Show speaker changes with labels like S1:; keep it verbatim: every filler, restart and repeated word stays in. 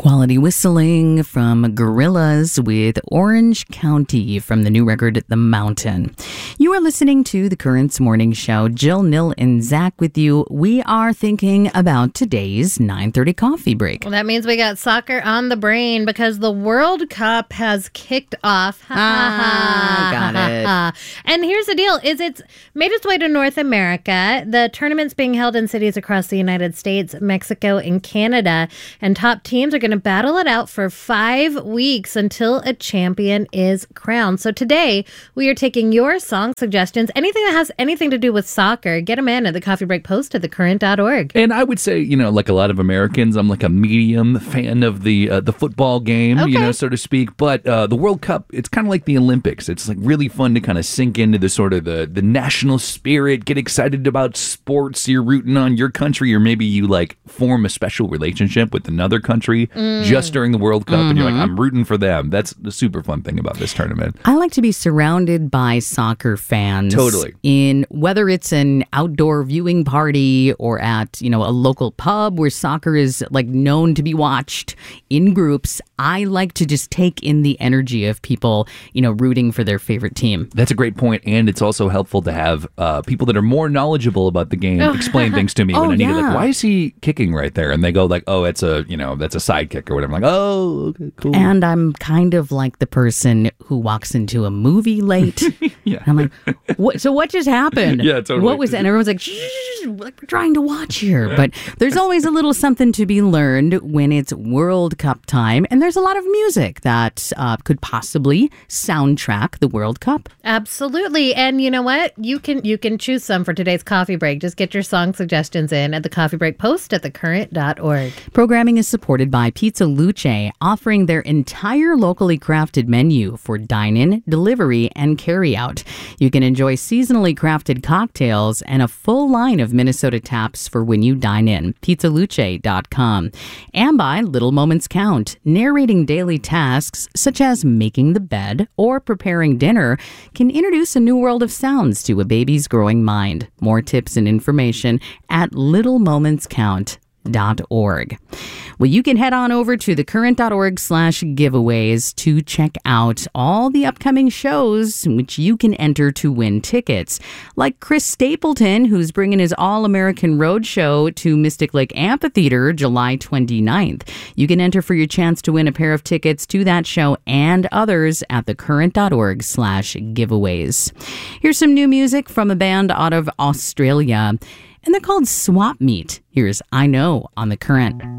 S1: Quality whistling from Gorillaz with Orange County from the new record, The Mountain. You are listening to The Currents Morning Show. Jill, Nil, and Zach with you. We are thinking about today's nine thirty coffee break.
S2: Well, that means we got soccer on the brain because the World Cup has kicked off.
S1: Ah, got it.
S2: And here's the deal, is it's made its way to North America. The tournament's being held in cities across the United States, Mexico, and Canada. And top teams are going to battle it out for five weeks until a champion is crowned. So today, we are taking your song suggestions, anything that has anything to do with soccer. Get them in at the Coffee Break Post at the current dot org.
S3: And I would say, you know, like a lot of Americans, I'm like a medium fan of the uh, the football game,
S2: Okay.
S3: you know, so to speak. But uh, the World Cup, it's kind of like the Olympics. It's like really fun to kind of sink into the sort of the, the national spirit, get excited about sports. You're rooting on your country, or maybe you like form a special relationship with another country mm. just during the World Cup, mm-hmm. and you're like, I'm rooting for them. That's the super fun thing about this tournament.
S1: I like to be surrounded by soccer fans.
S3: Totally.
S1: In whether it's an outdoor viewing party or at, you know, a local pub where soccer is like known to be watched in groups, I like to just take in the energy of people, you know, rooting for their favorite team.
S3: That's a great point, and it's also helpful to have uh, people that are more knowledgeable about the game explain things to me when
S1: oh,
S3: I need
S1: yeah.
S3: it. Like, why is he kicking right there? And they go like, oh, it's a, you know, that's a side kick or whatever. I'm like, oh, okay, cool.
S1: And I'm kind of like the person who walks into a movie late.
S3: yeah.
S1: I'm like, what, so what just happened?
S3: Yeah, totally.
S1: What was that? And everyone's like, shh, like we're trying to watch here. But there's always a little something to be learned when it's World Cup time. And there's a lot of music that uh, could possibly soundtrack the World Cup.
S2: Absolutely. And you know what? You can you can choose some for today's coffee break. Just get your song suggestions in at the Coffee Break Post at the current dot org.
S1: Programming is supported by Pizza Luce, offering their entire locally crafted menu for dine-in, delivery, and carry-out. You can enjoy seasonally crafted cocktails and a full line of Minnesota taps for when you dine in. pizza luce dot com. And by Little Moments Count, narrating daily tasks such as making the bed or preparing dinner can introduce a new world of sounds to a baby's growing mind. More tips and information at little moments count dot org. Well, you can head on over to the current dot org slash giveaways to check out all the upcoming shows in which you can enter to win tickets. Like Chris Stapleton, who's bringing his All-American Road Show to Mystic Lake Amphitheater July twenty-ninth. You can enter for your chance to win a pair of tickets to that show and others at the current dot org slash giveaways. Here's some new music from a band out of Australia, and they're called Swap Meet. Here's I Know on The Current.